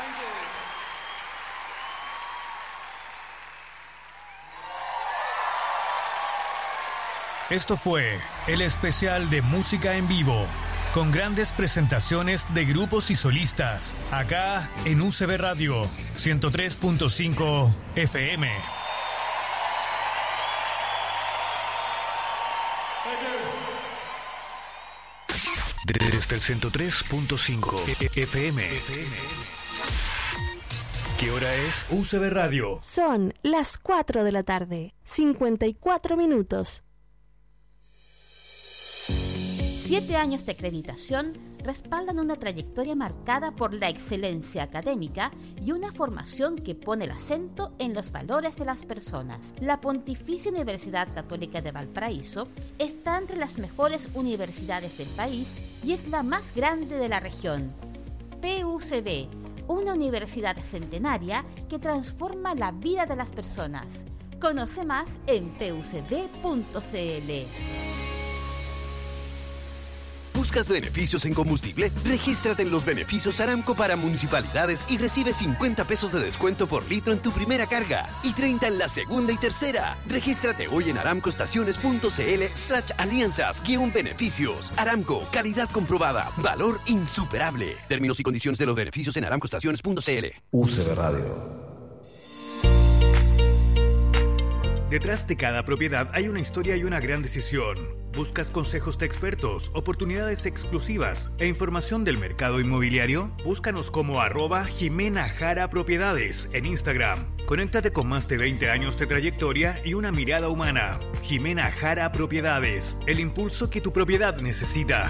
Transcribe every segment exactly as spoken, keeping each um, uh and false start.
Esto fue el especial de música en vivo, con grandes presentaciones de grupos y solistas, acá en U C B Radio ciento tres punto cinco F M. Desde el ciento tres punto cinco F M. ¿Qué hora es? U C B Radio. Son las cuatro de la tarde, cincuenta y cuatro minutos. Siete años de acreditación respaldan una trayectoria marcada por la excelencia académica y una formación que pone el acento en los valores de las personas. La Pontificia Universidad Católica de Valparaíso está entre las mejores universidades del país y es la más grande de la región. P U C B, una universidad centenaria que transforma la vida de las personas. Conoce más en p u c b punto c l. ¿Buscas beneficios en combustible? Regístrate en los beneficios Aramco para municipalidades y recibe cincuenta pesos de descuento por litro en tu primera carga y treinta en la segunda y tercera. Regístrate hoy en aramcoestaciones.cl slash alianzas guión beneficios. Aramco, calidad comprobada, valor insuperable. Términos y condiciones de los beneficios en aramcoestaciones.cl. U C B Radio. Detrás de cada propiedad hay una historia y una gran decisión. ¿Buscas consejos de expertos, oportunidades exclusivas e información del mercado inmobiliario? Búscanos como arroba Jimena Jara Propiedades en Instagram. Conéctate con más de veinte años de trayectoria y una mirada humana. Jimena Jara Propiedades, el impulso que tu propiedad necesita.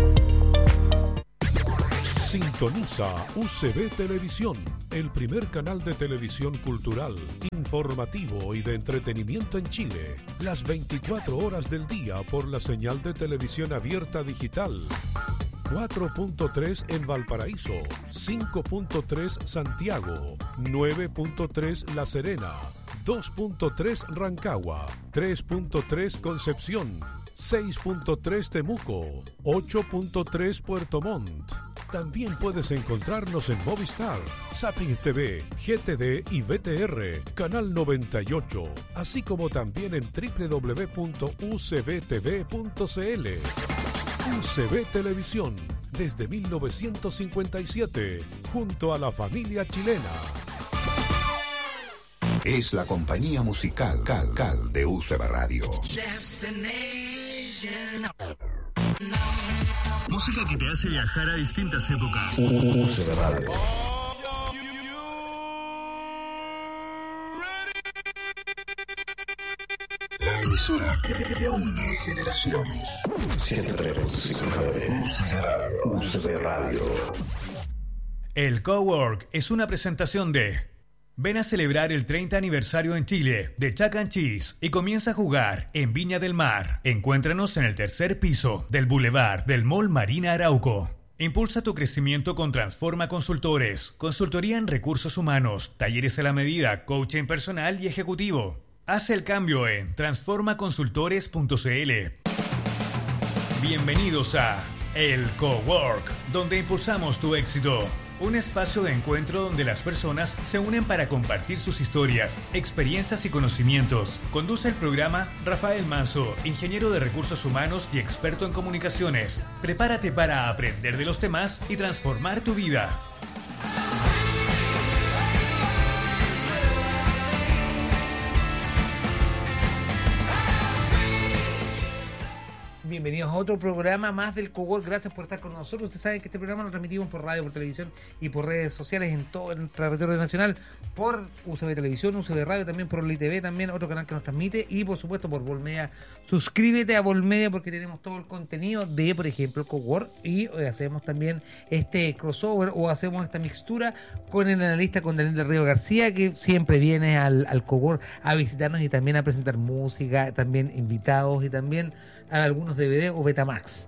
Sintoniza U C B Televisión, el primer canal de televisión cultural, informativo y de entretenimiento en Chile. Las veinticuatro horas del día por la señal de televisión abierta digital. cuatro punto tres en Valparaíso, cinco punto tres Santiago, nueve punto tres La Serena, dos punto tres Rancagua, tres punto tres Concepción, seis punto tres Temuco, ocho punto tres Puerto Montt. También puedes encontrarnos en Movistar, Zapping T V, G T D y V T R, Canal noventa y ocho, así como también en doble u doble u doble u punto u c b t v punto c l. U C B Televisión, desde mil novecientos cincuenta y siete, junto a la familia chilena. Es la compañía musical Cal Cal de U C B Radio. Música que te hace viajar a distintas épocas. U C B Radio. La emisora que une generaciones. ciento tres punto cinco F M. U C B Radio. El Cowork es una presentación de... Ven a celebrar el treinta aniversario en Chile de Chuck and Cheese y comienza a jugar en Viña del Mar. Encuéntranos en el tercer piso del Boulevard del Mall Marina Arauco. Impulsa tu crecimiento con Transforma Consultores, consultoría en recursos humanos, talleres a la medida, coaching personal y ejecutivo. Haz el cambio en transforma consultores punto c l. Bienvenidos a El Cowork, donde impulsamos tu éxito. Un espacio de encuentro donde las personas se unen para compartir sus historias, experiencias y conocimientos. Conduce el programa Rafael Manso, ingeniero de recursos humanos y experto en comunicaciones. Prepárate para aprender de los demás y transformar tu vida. Bienvenidos a otro programa más del Cowork. Gracias por estar con nosotros. Ustedes saben que este programa lo transmitimos por radio, por televisión y por redes sociales en todo el territorio nacional, por U C B Televisión, U C B Radio, también por Oli T V, también otro canal que nos transmite, y por supuesto por Volmedia. Suscríbete a Volmedia porque tenemos todo el contenido de, por ejemplo, el Cowork, y hoy hacemos también este crossover o hacemos esta mixtura con el analista, con Daniel del Río García, que siempre viene al, al Cowork a visitarnos y también a presentar música, también invitados y también a algunos D V D o Betamax.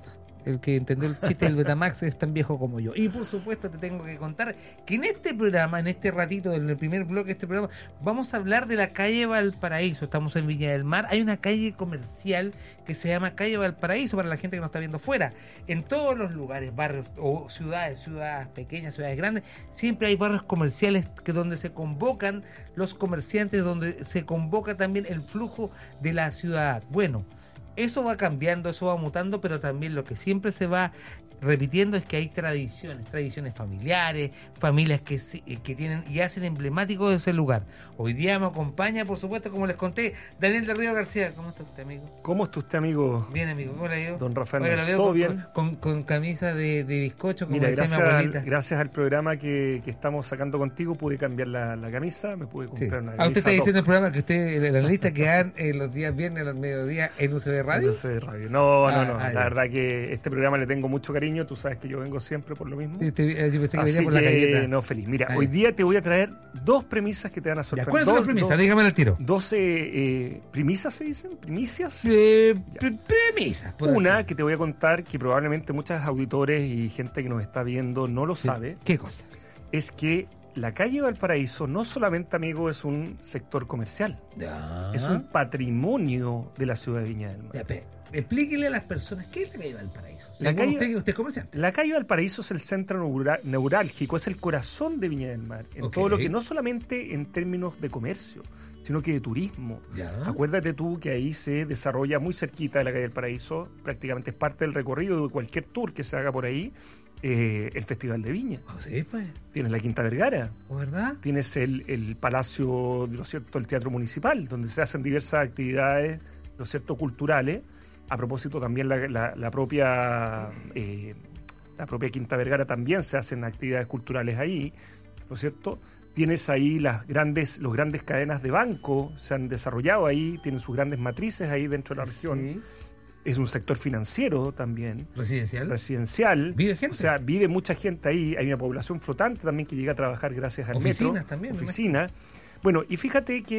el que entendió el chiste del Betamax es tan viejo como yo. Y por supuesto te tengo que contar que en este programa, en este ratito, en el primer bloque de este programa, vamos a hablar de la calle Valparaíso. Estamos en Viña del Mar. Hay una calle comercial que se llama calle Valparaíso para la gente que nos está viendo fuera. En todos los lugares, barrios o ciudades, ciudades pequeñas, ciudades grandes, siempre hay barrios comerciales que donde se convocan los comerciantes, donde se convoca también el flujo de la ciudad. Bueno, eso va cambiando, eso va mutando, pero también lo que siempre se va repitiendo es que hay tradiciones, tradiciones familiares, familias que, que tienen y hacen emblemático de ese lugar. Hoy día me acompaña, por supuesto, como les conté, Daniel del Río García. ¿Cómo está usted, amigo? ¿Cómo está usted, amigo? Bien, amigo. ¿Cómo le ha ido? Don Rafael, Oiga, lo veo ¿todo con, bien? Con, con, con camisa de, de bizcocho, como Mira, decía gracias, mi abuelita. al, gracias al programa que, que estamos sacando contigo, pude cambiar la, la camisa, me pude comprar Sí. una camisa. Ah, usted está top. diciendo el programa que usted, el analista que dan en los días viernes a los mediodía en U C B Radio. En U C B Radio. No, no, Ah, no. ah, la ya. verdad que este programa le tengo mucho cariño. Tú sabes que yo vengo siempre por lo mismo. Sí, usted- yo pensé que venía Así por la galleta. que, no, feliz. Mira, Ah, hoy ya. día te voy a traer dos premisas que te van a Ya, sorprender. ¿cuáles son las Dos- premisas? dos- Dígame al tiro. Doce eh, premisas se dicen, primicias. Eh, Ya. pre- premisas. por Una así. que te voy a contar que probablemente muchos auditores y gente que nos está viendo no lo Sí. sabe, ¿Qué cosa? es que la calle Valparaíso no solamente, amigo, es un sector comercial, Ya. es un patrimonio de la ciudad de Viña del Mar. Ya, pe- explíquele a las personas qué es la calle Valparaíso. La Según calle- usted, que usted es comerciante. La calle Valparaíso es el centro neura- neurálgico, es el corazón de Viña del Mar, en Ok. todo lo que no solamente en términos de comercio, sino que de turismo. Ya. Acuérdate tú que ahí se desarrolla muy cerquita de la calle del Paraíso, prácticamente es parte del recorrido de cualquier tour que se haga por ahí, eh, el Festival de Viña. Oh, sí, pues. Tienes la Quinta Vergara, ¿O verdad? tienes el, el Palacio, ¿no es cierto?, el Teatro Municipal, donde se hacen diversas actividades, ¿no es cierto?, culturales. A propósito, también la, la- la propia eh, la propia Quinta Vergara también se hacen actividades culturales ahí, ¿no es cierto? Tienes ahí las grandes, los grandes cadenas de banco, se han desarrollado ahí, tienen sus grandes matrices ahí dentro de la región. Sí. Es un sector financiero también, Residencial. residencial. ¿Vive gente? O sea, vive mucha gente ahí. Hay una población flotante también que llega a trabajar gracias al Oficinas metro. también, me Oficina. Bueno, y fíjate que